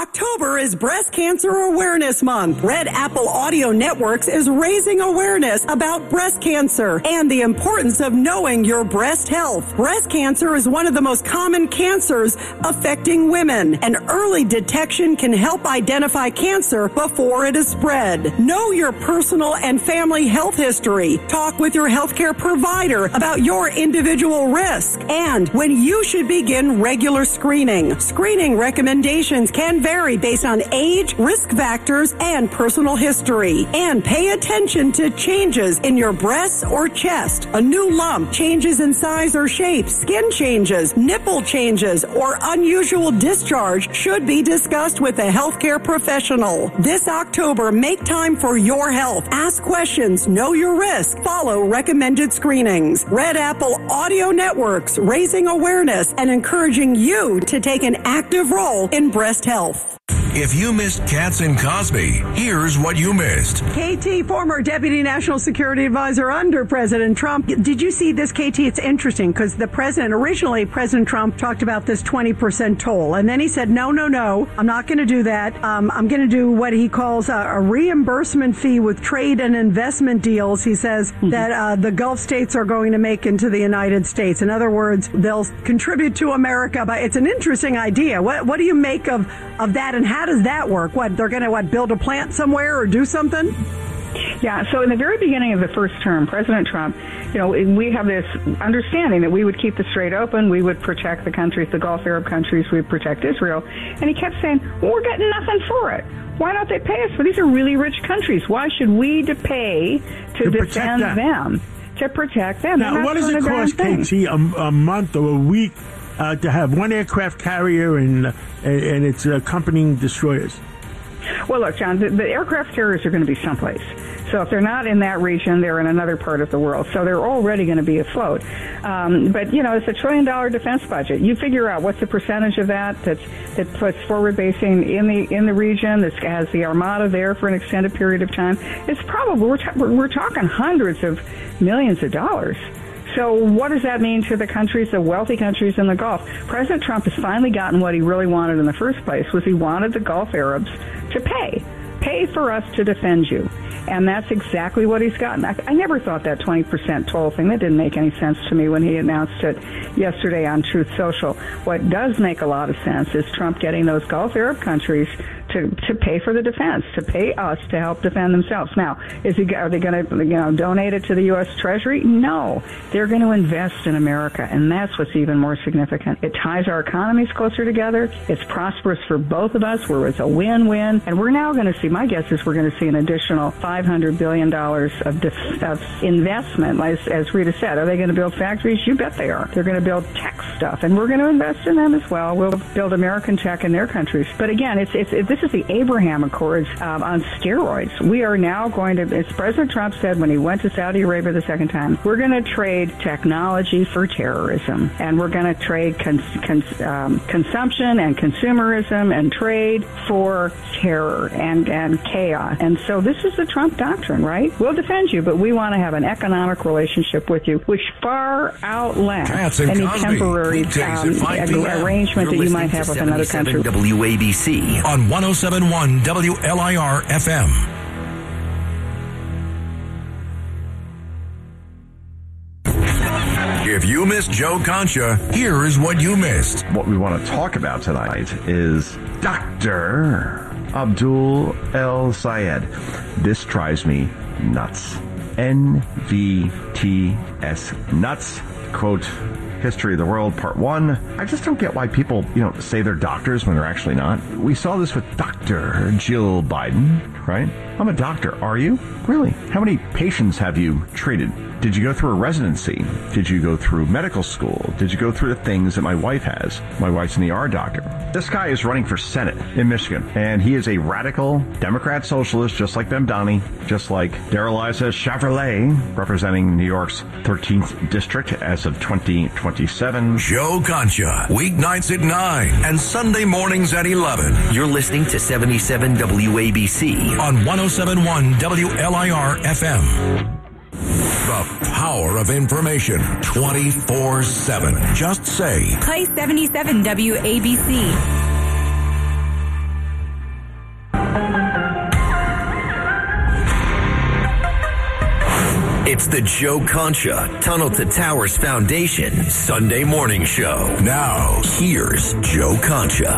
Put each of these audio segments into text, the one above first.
October is Breast Cancer Awareness Month. Red Apple Audio Networks is raising awareness about breast cancer and the importance of knowing your breast health. Breast cancer is one of the most common cancers affecting women, and early detection can help identify cancer before it is spread. Know your personal and family health history. Talk with your healthcare provider about your individual risk and when you should begin regular screening. Screening recommendations can vary based on age, risk factors, and personal history. And pay attention to changes in your breasts or chest. A new lump, changes in size or shape, skin changes, nipple changes, or unusual discharge should be discussed with a healthcare professional. This October, make time for your health. Ask questions, know your risk, follow recommended screenings. Red Apple Audio Networks, raising awareness and encouraging you to take an active role in breast health. If you missed Katz and Cosby, here's what you missed. KT, former Deputy National Security Advisor under President Trump. Did you see this, KT? It's interesting because originally President Trump talked about this 20% toll. And then he said, no, I'm not going to do that. I'm going to do what he calls a reimbursement fee with trade and investment deals. He says that the Gulf states are going to make into the United States. In other words, they'll contribute to America. But it's an interesting idea. What do you make of that, and how does that work? What, they're going to build a plant somewhere or do something? Yeah, so in the very beginning of the first term, President Trump, we have this understanding that we would keep the Strait open, we would protect the countries, the Gulf Arab countries, we would protect Israel. And he kept saying, well, we're getting nothing for it. Why don't they pay us? Well, these are really rich countries. Why should we pay to defend them? To protect them. Now, what does it cost, KT, a month or a week to have one aircraft carrier and its accompanying destroyers? Well, look, John, the aircraft carriers are going to be someplace. So if they're not in that region, they're in another part of the world. So they're already going to be afloat. But, it's $1 trillion defense budget. You figure out what's the percentage of that puts forward basing in the region, that has the Armada there for an extended period of time. It's probably, we're talking hundreds of millions of dollars. So what does that mean to the countries, the wealthy countries in the Gulf? President Trump has finally gotten what he really wanted in the first place, was he wanted the Gulf Arabs to pay for us to defend you. And that's exactly what he's gotten. I never thought that 20% toll thing, that didn't make any sense to me when he announced it yesterday on Truth Social. What does make a lot of sense is Trump getting those Gulf Arab countries to pay for the defense, to pay us to help defend themselves. Now, are they going to donate it to the U.S. Treasury? No, they're going to invest in America, and that's what's even more significant. It ties our economies closer together. It's prosperous for both of us, where it's a win-win, and we're now going to see, my guess is we're going to see an additional $500 billion of investment. As Rita said, are they going to build factories? You bet they are. They're going to build tech stuff, and we're going to invest in them as well. We'll build American tech in their countries. But again, this is the Abraham Accords on steroids. We are now going to, as President Trump said when he went to Saudi Arabia the second time, we're going to trade technology for terrorism, and we're going to trade consumption and consumerism and trade for terror and chaos. And so this is the Trump doctrine, right? We'll defend you, but we want to have an economic relationship with you, which far outlasts any temporary arrangement that you might have with another country. WABC on 107.1 WLIR FM. If you missed Joe Concha, here is what you missed. What we want to talk about tonight is Dr. Abdul El Sayed. This drives me nuts. NVTS nuts. Quote, History of the World, Part 1. I just don't get why people, say they're doctors when they're actually not. We saw this with Dr. Jill Biden, right? I'm a doctor. Are you? Really? How many patients have you treated? Did you go through a residency? Did you go through medical school? Did you go through the things that my wife has? My wife's an ER doctor. This guy is running for Senate in Michigan, and he is a radical Democrat socialist, just like Bemdani, just like Darrell-Issa Chevrolet, representing New York's 13th district as of 2027. Joe Concha, weeknights at 9 and Sunday mornings at 11. You're listening to 77 WABC on 107.1 WLIR FM. The power of information 24/7. Just say, play 77 WABC. The Joe Concha Tunnel to Towers Foundation Sunday Morning Show. Now, here's Joe Concha.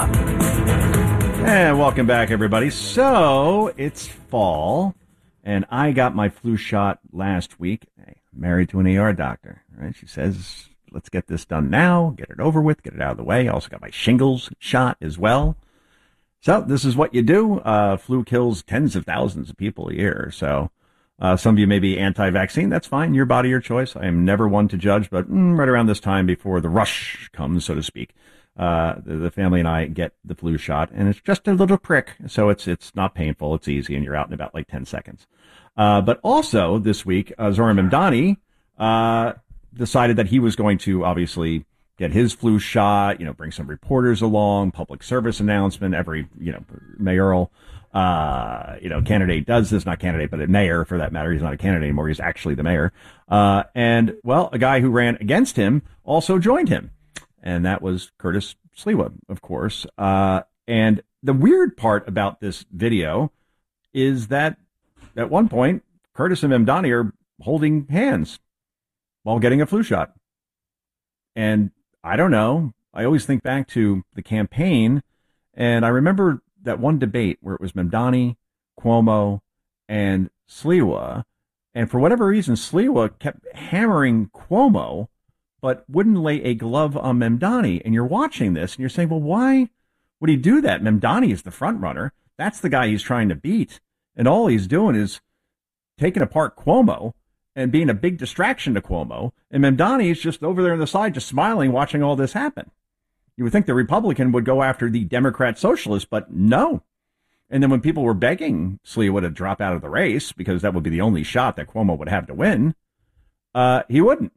And welcome back, everybody. So, it's fall, and I got my flu shot last week. Hey, I'm married to an ER doctor, right? She says, let's get this done now, get it over with, get it out of the way. I also got my shingles shot as well. So, this is what you do. Flu kills tens of thousands of people a year, so... some of you may be anti-vaccine. That's fine. Your body, your choice. I am never one to judge, but right around this time before the rush comes, so to speak, the family and I get the flu shot, and it's just a little prick. So it's not painful. It's easy, and you're out in about like 10 seconds. But also this week, Zohran Mamdani decided that he was going to obviously get his flu shot, bring some reporters along, public service announcement, every, mayoral candidate does this, not candidate, but a mayor for that matter. He's not a candidate anymore. He's actually the mayor. And a guy who ran against him also joined him. And that was Curtis Sliwa, of course. And the weird part about this video is that at one point, Curtis and Mamdani are holding hands while getting a flu shot. And I don't know. I always think back to the campaign, and I remember that one debate where it was Mamdani, Cuomo, and Sliwa, and for whatever reason, Sliwa kept hammering Cuomo, but wouldn't lay a glove on Mamdani. And you're watching this, and you're saying, well, why would he do that? Mamdani is the front runner. That's the guy he's trying to beat, and all he's doing is taking apart Cuomo and being a big distraction to Cuomo, and Mamdani is just over there on the side, just smiling, watching all this happen. You would think the Republican would go after the Democrat socialist, but no. And then when people were begging Sliwa to drop out of the race, because that would be the only shot that Cuomo would have to win, he wouldn't.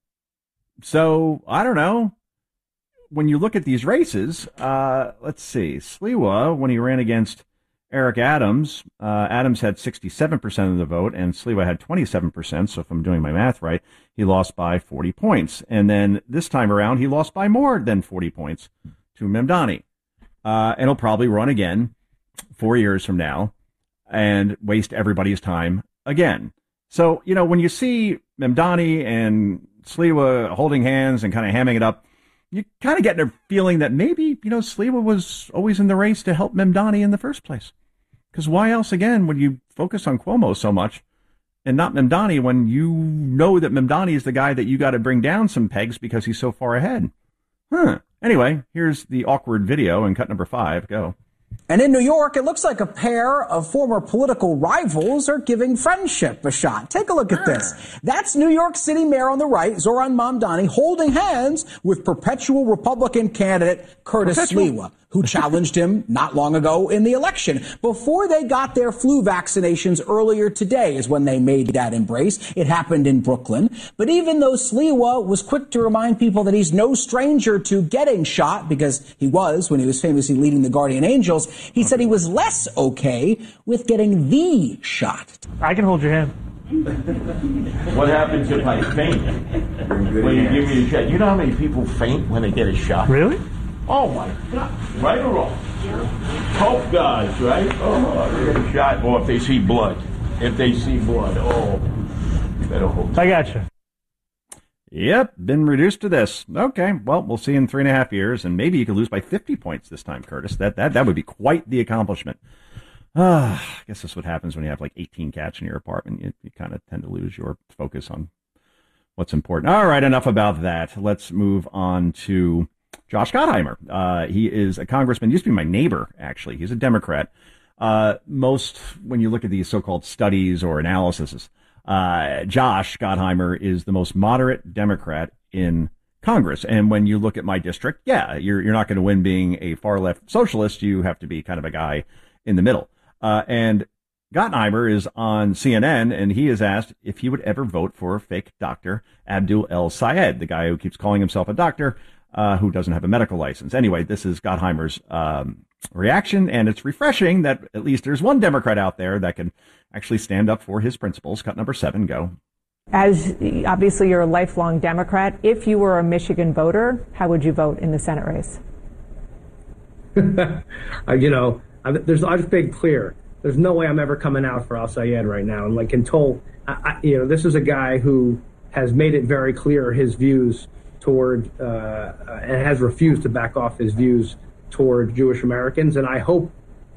So, I don't know. When you look at these races, let's see. Sliwa, when he ran against Eric Adams, Adams had 67% of the vote, and Sliwa had 27%. So if I'm doing my math right, he lost by 40 points. And then this time around, he lost by more than 40 points to Mamdani. And he'll probably run again 4 years from now and waste everybody's time again. So, when you see Mamdani and Sliwa holding hands and kind of hamming it up, you kind of get a feeling that maybe, Sliwa was always in the race to help Mamdani in the first place. Because why else, again, would you focus on Cuomo so much and not Mamdani when you know that Mamdani is the guy that you got to bring down some pegs because he's so far ahead? Anyway, here's the awkward video in cut number 5. Go. And in New York, it looks like a pair of former political rivals are giving friendship a shot. Take a look at this. That's New York City Mayor on the right, Zohran Mamdani, holding hands with perpetual Republican candidate Curtis Sliwa, who challenged him not long ago in the election. Before they got their flu vaccinations earlier today is when they made that embrace. It happened in Brooklyn. But even though Sliwa was quick to remind people that he's no stranger to getting shot, because he was when he was famously leading the Guardian Angels, he said he was less okay with getting the shot. I can hold your hand. What happens if I faint when you give me a shot? You know how many people faint when they get a shot? Really? Oh my God! Right or wrong? Hope guys, right? Oh, they get a shot. Or if they see blood. You better hold. I got you. Yep, been reduced to this. Okay, well, we'll see in 3.5 years, and maybe you could lose by 50 points this time, Curtis. That would be quite the accomplishment. I guess that's what happens when you have like 18 cats in your apartment. You kind of tend to lose your focus on what's important. All right, enough about that. Let's move on to Josh Gottheimer. He is a congressman, used to be my neighbor, actually. He's a Democrat. When you look at these so-called studies or analyses, Josh Gottheimer is the most moderate Democrat in Congress. And when you look at my district, you're not going to win being a far-left socialist. You have to be kind of a guy in the middle. And Gottheimer is on CNN, and he is asked if he would ever vote for fake Dr. Abdul El Sayed, the guy who keeps calling himself a doctor, who doesn't have a medical license. Anyway, this is Gottheimer's reaction, and it's refreshing that at least there's one Democrat out there that can actually stand up for his principles. Cut number 7, go. As obviously you're a lifelong Democrat, if you were a Michigan voter, how would you vote in the Senate race? I'll just make it clear. There's no way I'm ever coming out for Al Sayed right now. And like until, this is a guy who has made it very clear his views toward and has refused to back off his views toward Jewish Americans. And I hope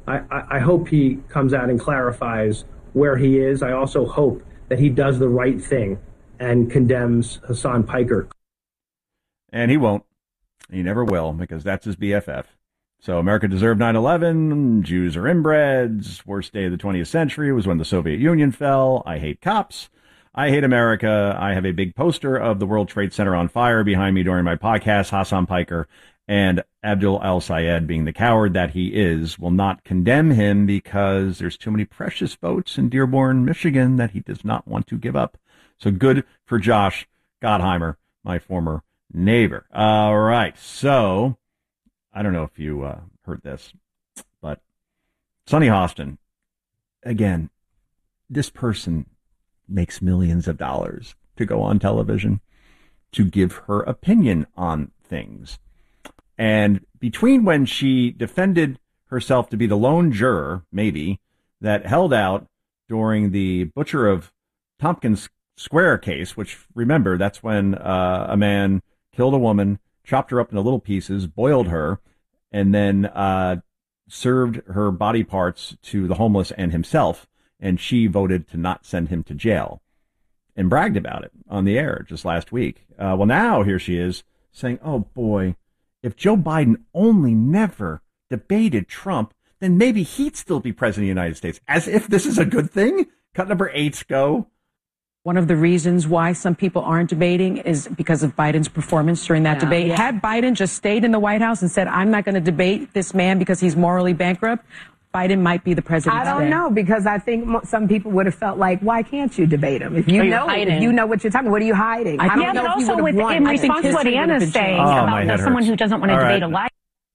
he comes out and clarifies where he is. I also hope that he does the right thing and condemns Hassan Piker. And he won't. He never will, because that's his BFF. So America deserved 9/11. Jews are inbreds. Worst day of the 20th century was when the Soviet Union fell. I hate cops. I hate America. I have a big poster of the World Trade Center on fire behind me during my podcast. Hassan Piker and Abdul al-Sayed, being the coward that he is, will not condemn him because there's too many precious votes in Dearborn, Michigan that he does not want to give up. So good for Josh Gottheimer, my former neighbor. All right. So I don't know if you heard this, but Sunny Hostin, again, this person makes millions of dollars to go on television to give her opinion on things. And between when she defended herself to be the lone juror, maybe, that held out during the Butcher of Tompkins Square case, which, remember, that's when a man killed a woman, chopped her up into little pieces, boiled her, and then served her body parts to the homeless and himself, and she voted to not send him to jail and bragged about it on the air just last week. Well, now here she is saying, oh, boy, if Joe Biden only never debated Trump, then maybe he'd still be president of the United States. As if this is a good thing. Cut number 8, go. One of the reasons why some people aren't debating is because of Biden's performance during that debate. Yeah. Had Biden just stayed in the White House and said, I'm not going to debate this man because he's morally bankrupt, Biden might be the president I don't today. know, because I think some people would have felt like, why can't you debate him? If you know what you're talking, what are you hiding? I don't know but if he also would have won. in response to what Anna's saying about someone who doesn't want to debate a lie.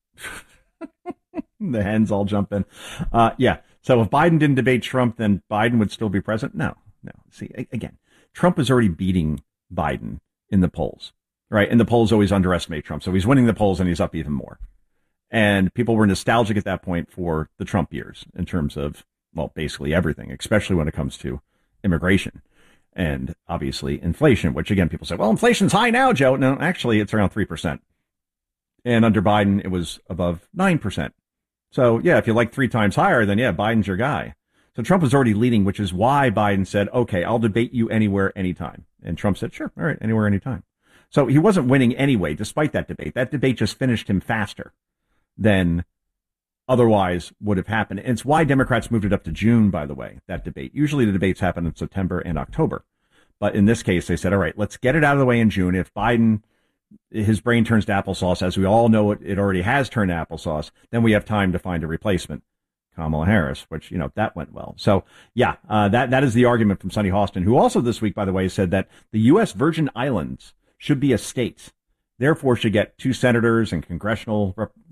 The hens all jump in. Yeah. So if Biden didn't debate Trump, then Biden would still be president? No. See, again, Trump is already beating Biden in the polls, right? And the polls always underestimate Trump. So he's winning the polls and he's up even more. And people were nostalgic at that point for the Trump years in terms of, well, basically everything, especially when it comes to immigration and obviously inflation, which again, people say, well, inflation's high now, Joe. No, actually it's around 3%. And under Biden, it was above 9%. So yeah, if you like 3 times higher, then yeah, Biden's your guy. So Trump was already leading, which is why Biden said, okay, I'll debate you anywhere, anytime. And Trump said, sure, all right, anywhere, anytime. So he wasn't winning anyway, despite that debate. That debate just finished him faster than otherwise would have happened. And it's why Democrats moved it up to June, by the way, that debate. Usually the debates happen in September and October. But in this case, they said, all right, let's get it out of the way in June. If Biden, his brain turns to applesauce, as we all know it already has turned to applesauce, then we have time to find a replacement. Kamala Harris, which, that went well. So, yeah, that is the argument from Sunny Hostin, who also this week, by the way, said that the U.S. Virgin Islands should be a state, therefore should get 2 senators and congressional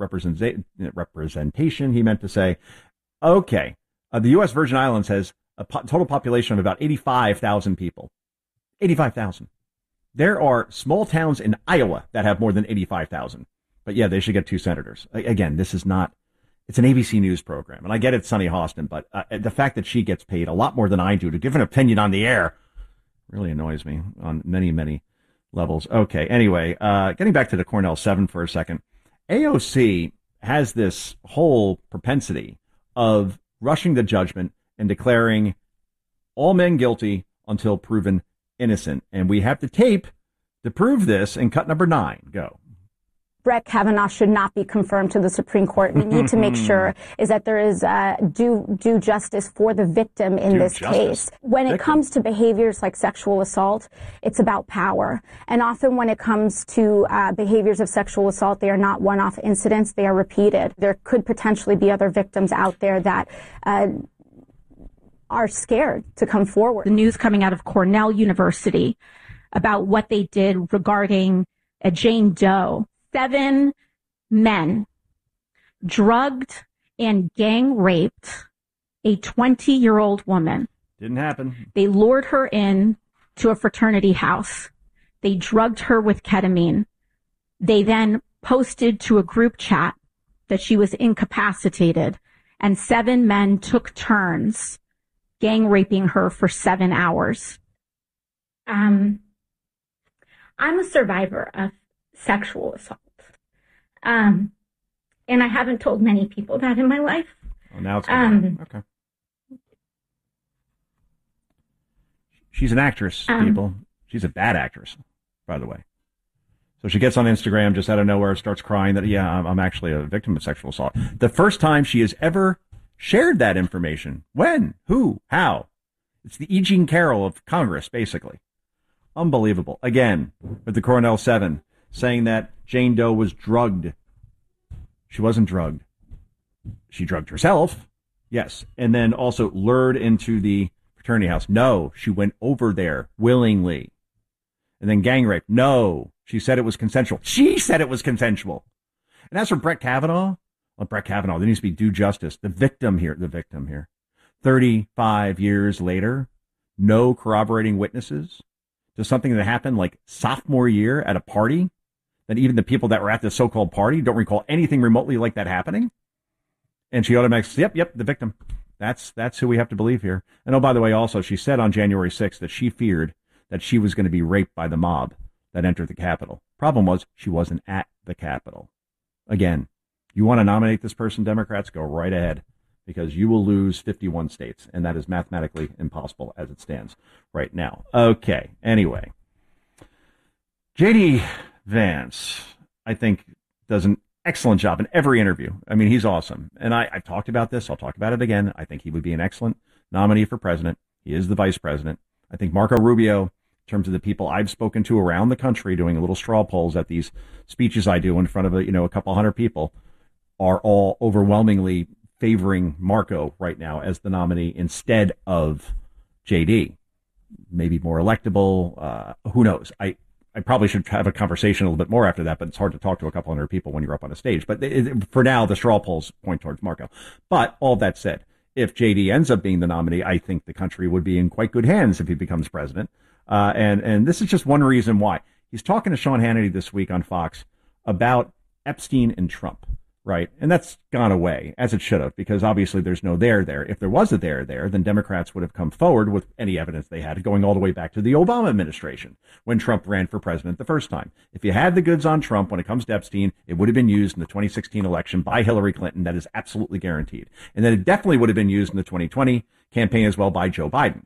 representation, he meant to say. Okay, the U.S. Virgin Islands has a total population of about 85,000 people. 85,000. There are small towns in Iowa that have more than 85,000. But, yeah, they should get 2 senators. Again, this is not... It's an ABC News program, and I get it, Sunny Hostin, but the fact that she gets paid a lot more than I do to give an opinion on the air really annoys me on many, many levels. Okay, anyway, getting back to the Cornell 7 for a second, AOC has this whole propensity of rushing the judgment and declaring all men guilty until proven innocent, and we have the tape to prove this in cut number 9. Go. Brett Kavanaugh should not be confirmed to the Supreme Court. We need to make sure is that there is due justice for the victim in this case. When it comes to behaviors like sexual assault, it's about power. And often when it comes to behaviors of sexual assault, they are not one-off incidents. They are repeated. There could potentially be other victims out there that are scared to come forward. The news coming out of Cornell University about what they did regarding a Jane Doe. 7 men drugged and gang raped a 20-year-old woman. Didn't happen. They lured her in to a fraternity house. They drugged her with ketamine. They then posted to a group chat that she was incapacitated, and 7 men took turns gang raping her for 7 hours. I'm a survivor of sexual assault. And I haven't told many people that in my life. Oh, now it's okay. She's an actress, people. She's a bad actress, by the way. So she gets on Instagram just out of nowhere, starts crying that, yeah, I'm actually a victim of sexual assault. The first time she has ever shared that information. When? Who? How? It's the E. Jean Carroll of Congress, basically. Unbelievable. Again, with the Cornell 7 saying that Jane Doe was drugged. She wasn't drugged. She drugged herself. Yes. And then also lured into the fraternity house. No, she went over there willingly. And then gang rape. No, she said it was consensual. She said it was consensual. And as for Brett Kavanaugh, there needs to be due justice. The victim here. 35 years later, no corroborating witnesses to something that happened like sophomore year at a party, that even the people that were at the so-called party don't recall anything remotely like that happening. And she automatically says, yep, the victim. That's who we have to believe here. And oh, by the way, also, she said on January 6th that she feared that she was going to be raped by the mob that entered the Capitol. Problem was, she wasn't at the Capitol. Again, you want to nominate this person, Democrats, go right ahead, because you will lose 51 states, and that is mathematically impossible as it stands right now. Okay, anyway. J.D. Vance, I think, does an excellent job in every interview. I mean, he's awesome. And I've talked about this. I'll talk about it again. I think he would be an excellent nominee for president. He is the vice president. I think Marco Rubio, in terms of the people I've spoken to around the country doing little straw polls at these speeches I do in front of a couple hundred people, are all overwhelmingly favoring Marco right now as the nominee instead of JD. Maybe more electable. Who knows? I probably should have a conversation a little bit more after that, but it's hard to talk to a couple hundred people when you're up on a stage. But for now, the straw polls point towards Marco. But all that said, if JD ends up being the nominee, I think the country would be in quite good hands if he becomes president. And this is just one reason why. He's talking to Sean Hannity this week on Fox about Epstein and Trump, right? And that's gone away, as it should have, because obviously there's no there there. If there was a there there, then Democrats would have come forward with any evidence they had, going all the way back to the Obama administration when Trump ran for president the first time. If you had the goods on Trump when it comes to Epstein, it would have been used in the 2016 election by Hillary Clinton. That is absolutely guaranteed. And then it definitely would have been used in the 2020 campaign as well by Joe Biden,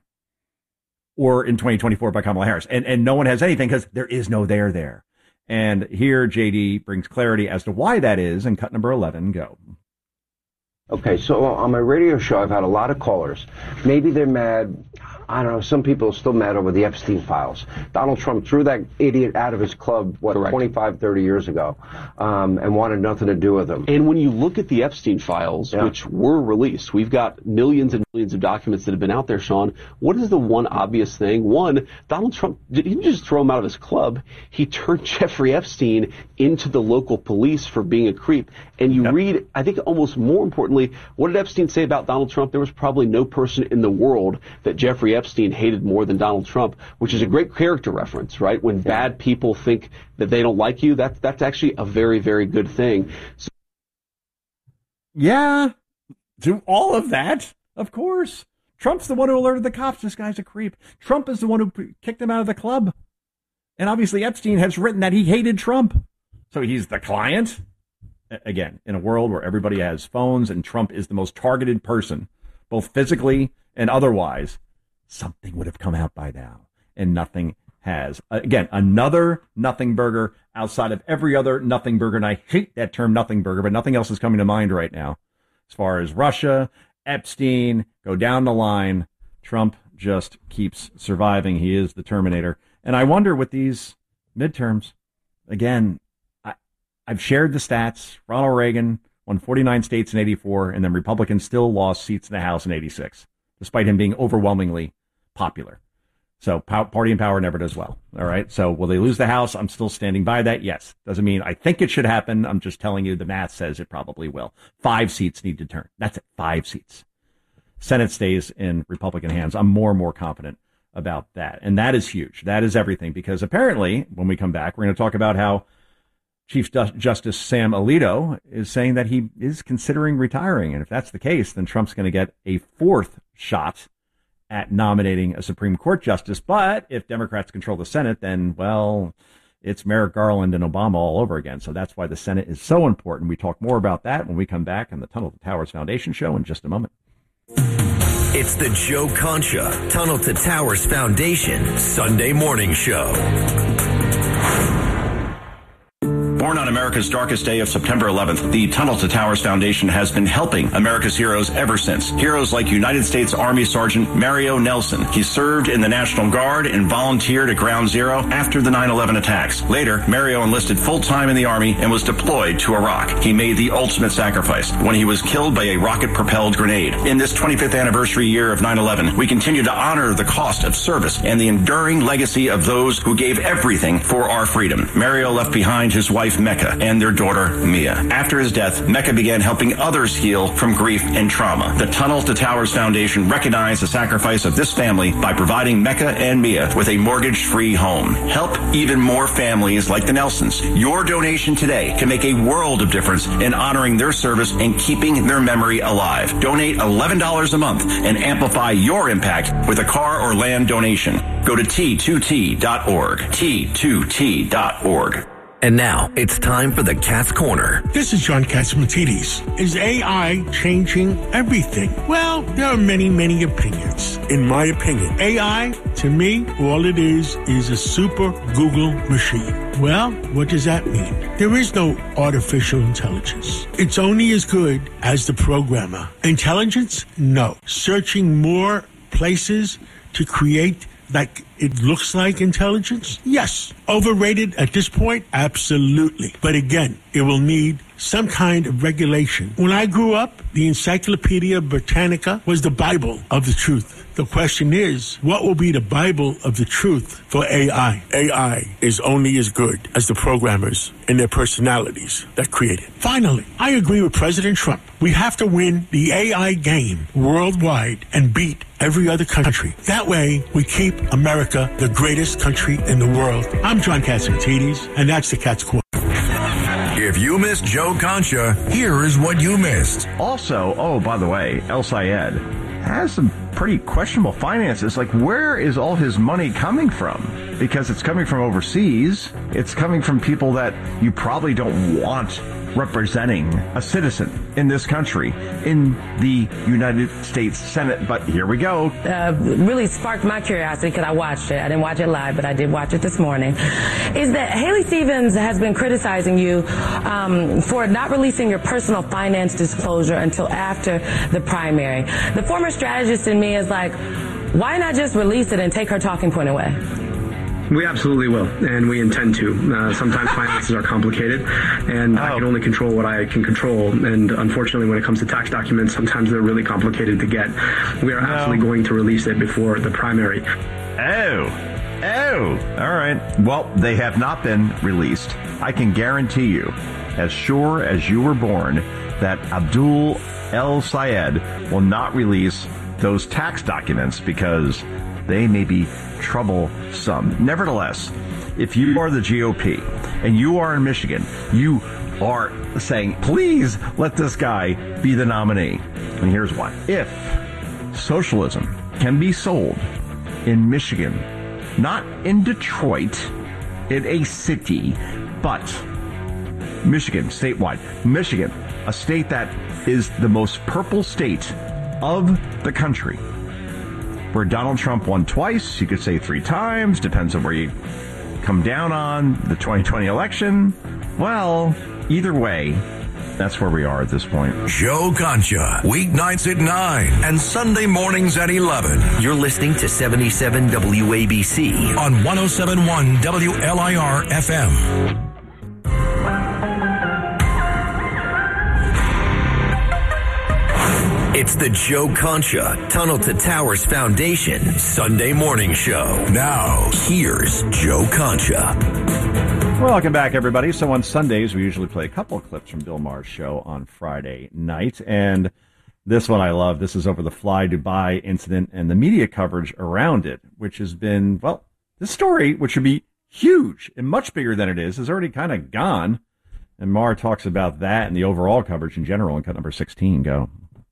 or in 2024 by Kamala Harris. And no one has anything because there is no there there. And here, JD brings clarity as to why that is. And cut number 11, go. Okay, so on my radio show, I've had a lot of callers. Maybe they're mad. I don't know. Some people are still mad over the Epstein files. Donald Trump threw that idiot out of his club, 25, 30 years ago, and wanted nothing to do with him. And when you look at the Epstein files, which were released, we've got millions and millions of documents that have been out there, Sean. What is the one obvious thing? One, Donald Trump didn't just throw him out of his club. He turned Jeffrey Epstein into the local police for being a creep. And you read, I think almost more importantly, what did Epstein say about Donald Trump? There was probably no person in the world that Jeffrey Epstein hated more than Donald Trump, which is a great character reference, right? When bad people think that they don't like you, that's actually a very, very good thing. So, yeah, do all of that, of course. Trump's the one who alerted the cops this guy's a creep. Trump is the one who kicked him out of the club. And obviously Epstein has written that he hated Trump. So he's the client. Again, in a world where everybody has phones and Trump is the most targeted person, both physically and otherwise, something would have come out by now, and nothing has. Again, another nothing burger outside of every other nothing burger, and I hate that term nothing burger, but nothing else is coming to mind right now. As far as Russia, Epstein, go down the line, Trump just keeps surviving. He is the Terminator. And I wonder with these midterms, again, I've shared the stats. Ronald Reagan won 49 states in 84, and then Republicans still lost seats in the House in 86, despite him being overwhelmingly popular. So party in power never does well. All right. So will they lose the House? I'm still standing by that. Yes. Doesn't mean I think it should happen. I'm just telling you the math says it probably will. 5 seats need to turn. That's it. 5 seats. Senate stays in Republican hands. I'm more and more confident about that. And that is huge. That is everything, because apparently when we come back, we're going to talk about how Chief Justice Sam Alito is saying that he is considering retiring. And if that's the case, then Trump's going to get a 4th shot at nominating a Supreme Court justice. But if Democrats control the Senate, then, well, it's Merrick Garland and Obama all over again. So that's why the Senate is so important. We talk more about that when we come back on the Tunnel to Towers Foundation show in just a moment. It's the Joe Concha Tunnel to Towers Foundation Sunday morning show. Born on America's darkest day of September 11th, the Tunnel to Towers Foundation has been helping America's heroes ever since. Heroes like United States Army Sergeant Mario Nelson. He served in the National Guard and volunteered at Ground Zero after the 9/11 attacks. Later, Mario enlisted full-time in the Army and was deployed to Iraq. He made the ultimate sacrifice when he was killed by a rocket-propelled grenade. In this 25th anniversary year of 9/11, we continue to honor the cost of service and the enduring legacy of those who gave everything for our freedom. Mario left behind his wife Mecca and their daughter Mia. After his death, Mecca began helping others heal from grief and trauma. The Tunnel to Towers Foundation recognized the sacrifice of this family by providing Mecca and Mia with a mortgage-free home. Help even more families like the Nelsons. Your donation today can make a world of difference in honoring their service and keeping their memory alive. Donate $11 a month and amplify your impact with a car or land donation. Go to T2T.org. T2T.org. And now it's time for the Cat's Corner. This is John Catsimatidis. Is AI changing everything? Well, there are many, many opinions. In my opinion, AI, to me, all it is a super Google machine. Well, what does that mean? There is no artificial intelligence. It's only as good as the programmer. Intelligence? No. Searching more places to create like it looks like intelligence? Yes. Overrated at this point? Absolutely. But again, it will need some kind of regulation. When I grew up, the Encyclopedia Britannica was the Bible of the truth. The question is, what will be the Bible of the truth for AI? AI is only as good as the programmers and their personalities that create it. Finally, I agree with President Trump. We have to win the AI game worldwide and beat every other country. That way, we keep America the greatest country in the world. I'm John Catsimatidis, and that's the Cat's Corner. If you missed Joe Concha, here is what you missed. Also, oh, by the way, El Sayed has some pretty questionable finances. Like, where is all his money coming from? Because it's coming from overseas. It's coming from people that you probably don't want representing a citizen in this country in the United States Senate. But here we go. Really sparked my curiosity because I watched it. I didn't watch it live, but I did watch it this morning. Is that Haley Stevens has been criticizing you for not releasing your personal finance disclosure until after the primary. The former strategist in me is like, why not just release it and take her talking point away? We absolutely will, and we intend to. Sometimes finances are complicated, and I can only control what I can control. And unfortunately, when it comes to tax documents, sometimes they're really complicated to get. We are absolutely going to release it before the primary. Oh, all right. Well, they have not been released. I can guarantee you, as sure as you were born, that Abdul El Sayed will not release those tax documents because they may be troublesome. Nevertheless, if you are the GOP and you are in Michigan, you are saying, please let this guy be the nominee. And here's why. If socialism can be sold in Michigan, not in Detroit, in a city, but Michigan, statewide. Michigan, a state that is the most purple state of the country, where Donald Trump won twice, you could say 3 times, depends on where you come down on the 2020 election. Well, either way, that's where we are at this point. Joe Concha, weeknights at 9 and Sunday mornings at 11. You're listening to 77 WABC on 107.1 WLIR FM. It's the Joe Concha Tunnel to Towers Foundation Sunday morning show. Now, here's Joe Concha. Welcome back, everybody. So on Sundays, we usually play a couple of clips from Bill Maher's show on Friday night. And this one I love. This is over the Fly Dubai incident and the media coverage around it, which has been, well, this story, which should be huge and much bigger than it is already kind of gone. And Maher talks about that and the overall coverage in general in cut number 16. Go.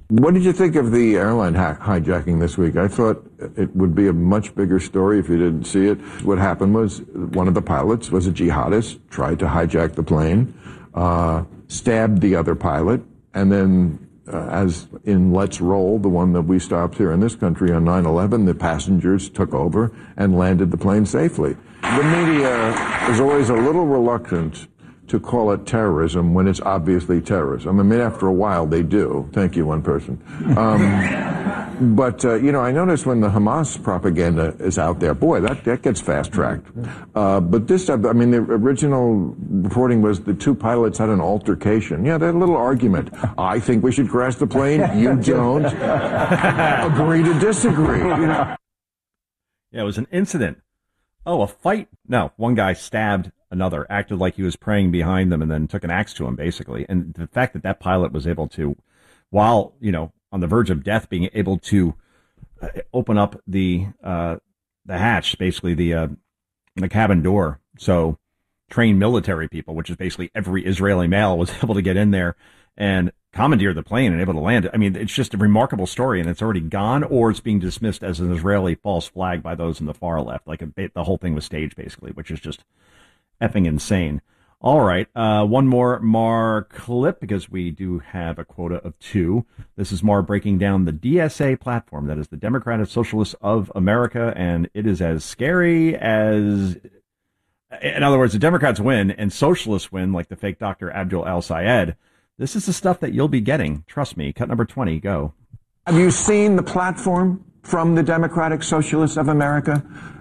What did you think of the airline hijacking this week? I thought it would be a much bigger story if you didn't see it. What happened was one of the pilots was a jihadist, tried to hijack the plane, stabbed the other pilot, and then as in Let's Roll, the one that we stopped here in this country on 9/11, the passengers took over and landed the plane safely. The media is always a little reluctant to call it terrorism when it's obviously terrorism. I mean, after a while, they do. Thank you, one person. But I notice when the Hamas propaganda is out there, boy, that gets fast-tracked. But this time, I mean, the original reporting was the two pilots had an altercation. Yeah, they had a little argument. I think we should crash the plane. You don't. Agree to disagree. Yeah, it was an incident. Oh, a fight? No, one guy stabbed another, acted like he was praying behind them, and then took an axe to him, basically. And the fact that that pilot was able to, while, on the verge of death, being able to open up the hatch, basically the cabin door. So trained military people, which is basically every Israeli male, was able to get in there and commandeer the plane and able to land it. I mean, it's just a remarkable story, and it's already gone, or it's being dismissed as an Israeli false flag by those in the far left. Like the whole thing was staged, basically, which is just effing insane. All right, one more Mar clip, because we do have a quota of 2. This is Mar breaking down the DSA platform, that is the Democratic Socialists of America, and it is as scary as... In other words, the Democrats win and socialists win, like the fake Dr. Abdul al-Sayed. This is the stuff that you'll be getting. Trust me. Cut number 20, go. Have you seen the platform from the Democratic Socialists of America?